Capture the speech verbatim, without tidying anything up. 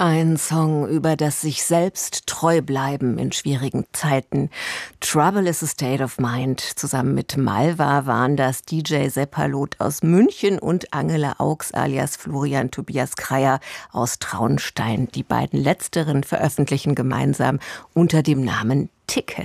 Ein Song über das sich selbst treu bleiben in schwierigen Zeiten. Trouble is a State of Mind. Zusammen mit Malva waren das D J Seppalot aus München und Angela Augs alias Florian Tobias Kreyer aus Traunstein. Die beiden letzteren veröffentlichen gemeinsam unter dem Namen Ticket.